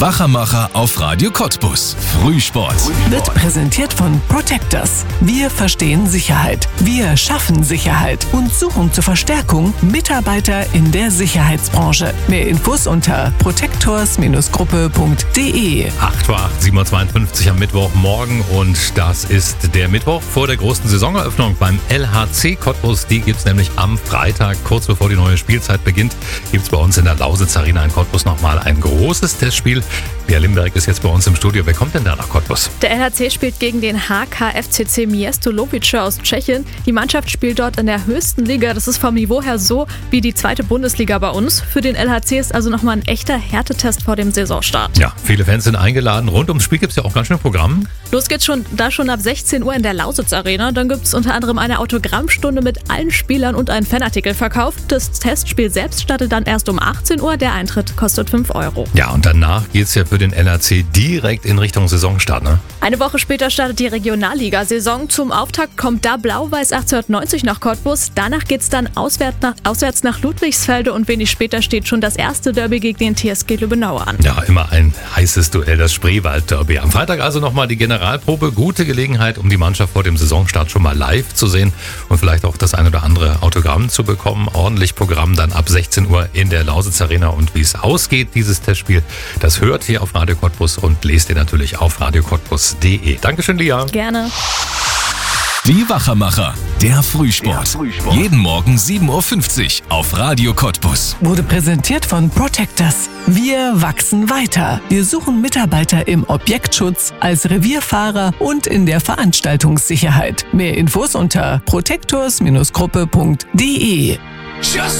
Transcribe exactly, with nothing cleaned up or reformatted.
Wachamacher auf Radio Cottbus. Frühsport. Wird präsentiert von Protectors. Wir verstehen Sicherheit. Wir schaffen Sicherheit und suchen zur Verstärkung Mitarbeiter in der Sicherheitsbranche. Mehr Infos unter protectors Gruppe punkt de. acht Uhr acht, sieben Uhr zweiundfünfzig am Mittwochmorgen und das ist der Mittwoch vor der großen Saisoneröffnung beim L H C Cottbus. Die gibt es nämlich am Freitag, kurz bevor die neue Spielzeit beginnt, gibt es bei uns in der Lausitz Arena in Cottbus nochmal ein großes Testspiel. Pia Limberg ist jetzt bei uns im Studio. Wer kommt denn da nach Cottbus? Der L H C spielt gegen den H K F C C Miestolovice aus Tschechien. Die Mannschaft spielt dort in der höchsten Liga. Das ist vom Niveau her so wie die zweite Bundesliga bei uns. Für den L H C ist also nochmal ein echter Härtetest vor dem Saisonstart. Ja, viele Fans sind eingeladen. Rund ums Spiel gibt es ja auch ganz schön Programm. Los geht's schon da schon ab sechzehn Uhr in der Lausitz Arena. Dann gibt es unter anderem eine Autogrammstunde mit allen Spielern und einen Fanartikelverkauf. Das Testspiel selbst startet dann erst um achtzehn Uhr. Der Eintritt kostet fünf Euro. Ja, und danach geht's ja für den L H C direkt in Richtung Saisonstart, ne? Eine Woche später startet die Regionalliga-Saison. Zum Auftakt kommt da Blau-Weiß achtzehnhundertneunzig nach Cottbus. Danach geht's dann auswärts nach, auswärts nach Ludwigsfelde und wenig später steht schon das erste Derby gegen den T S G Lübbenau an. Ja, immer ein heißes Duell, das Spreewald-Derby. Am Freitag also nochmal die Generalprobe. Gute Gelegenheit, um die Mannschaft vor dem Saisonstart schon mal live zu sehen und vielleicht auch das ein oder andere Autogramm zu bekommen. Ordentlich Programm dann ab sechzehn Uhr in der Lausitz Arena. Und wie es ausgeht, dieses Testspiel, das hört ihr auf Radio Cottbus und lest ihr natürlich auf radio cottbus punkt de. Dankeschön, Lia. Gerne. Die Wachamacher, der Frühsport. Frühsport. Jeden Morgen sieben Uhr fünfzig auf Radio Cottbus. Wurde präsentiert von Protectors. Wir wachsen weiter. Wir suchen Mitarbeiter im Objektschutz, als Revierfahrer und in der Veranstaltungssicherheit. Mehr Infos unter protectors Gruppe punkt de. Just